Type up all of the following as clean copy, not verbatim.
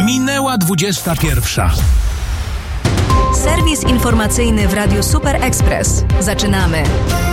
Minęła 21. Serwis informacyjny w Radiu Super Express. Zaczynamy.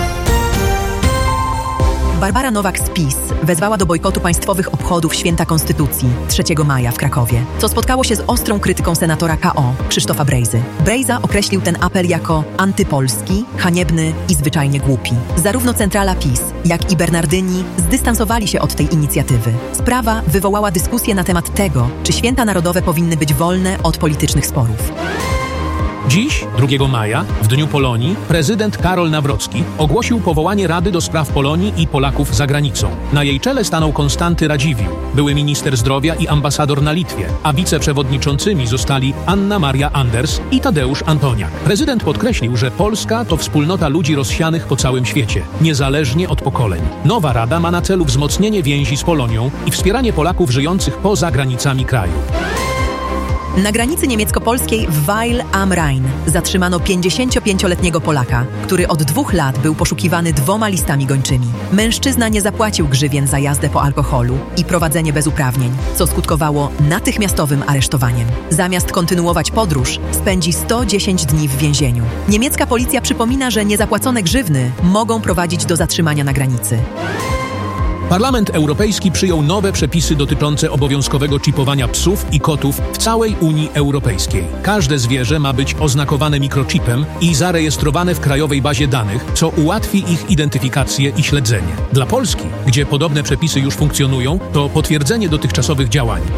Barbara Nowak z PiS wezwała do bojkotu państwowych obchodów Święta Konstytucji 3 maja w Krakowie, co spotkało się z ostrą krytyką senatora KO Krzysztofa Brejzy. Brejza określił ten apel jako antypolski, haniebny i zwyczajnie głupi. Zarówno centrala PiS, jak i Bernardyni zdystansowali się od tej inicjatywy. Sprawa wywołała dyskusję na temat tego, czy święta narodowe powinny być wolne od politycznych sporów. Dziś, 2 maja, w Dniu Polonii, prezydent Karol Nawrocki ogłosił powołanie Rady do Spraw Polonii i Polaków za granicą. Na jej czele stanął Konstanty Radziwiłł, były minister zdrowia i ambasador na Litwie, a wiceprzewodniczącymi zostali Anna Maria Anders i Tadeusz Antoniak. Prezydent podkreślił, że Polska to wspólnota ludzi rozsianych po całym świecie, niezależnie od pokoleń. Nowa Rada ma na celu wzmocnienie więzi z Polonią i wspieranie Polaków żyjących poza granicami kraju. Na granicy niemiecko-polskiej w Weil am Rhein zatrzymano 55-letniego Polaka, który od 2 lat był poszukiwany 2 listami gończymi. Mężczyzna nie zapłacił grzywien za jazdę po alkoholu i prowadzenie bez uprawnień, co skutkowało natychmiastowym aresztowaniem. Zamiast kontynuować podróż, spędzi 110 dni w więzieniu. Niemiecka policja przypomina, że niezapłacone grzywny mogą prowadzić do zatrzymania na granicy. Parlament Europejski przyjął nowe przepisy dotyczące obowiązkowego czipowania psów i kotów w całej Unii Europejskiej. Każde zwierzę ma być oznakowane mikrochipem i zarejestrowane w krajowej bazie danych, co ułatwi ich identyfikację i śledzenie. Dla Polski, gdzie podobne przepisy już funkcjonują, to potwierdzenie dotychczasowych działań.